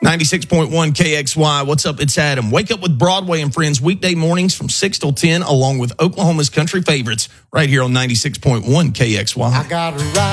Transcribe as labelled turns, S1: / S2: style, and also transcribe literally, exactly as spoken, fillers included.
S1: ninety-six point one K X Y. What's up? It's Adam. Wake up with Broadway and Friends weekday mornings from six till ten, along with Oklahoma's country favorites, right here on ninety-six point one K X Y.
S2: I got a ride.